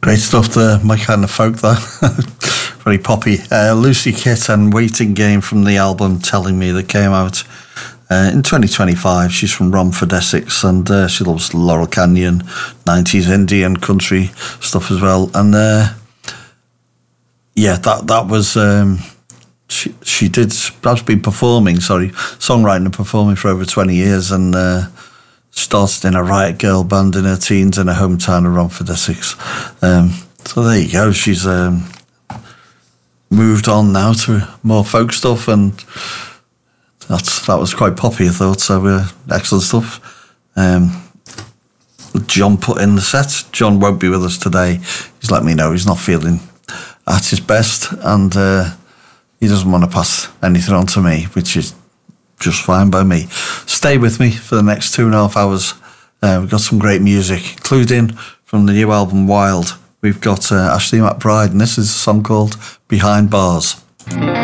Great stuff there, my kind of folk there. Very poppy. Lucy Kit and Waiting Game from the album Telling Me that came out in 2025. She's from Romford, Essex, and she loves Laurel Canyon, 90s indie and country stuff as well. And yeah, that was... She has been performing, songwriting and performing for over 20 years, and started in a Riot Girl band in her teens in her hometown of Romford, Essex. So there you go. She's moved on now to more folk stuff, and that was quite poppy, I thought. So excellent stuff. John put in the set. John won't be with us today. He's let me know he's not feeling at his best, and he doesn't want to pass anything on to me, which is just fine by me. Stay with me for the next 2.5 hours. We've got some great music, including from the new album Wild. We've got Ashley McBride, and this is a song called Behind Bars.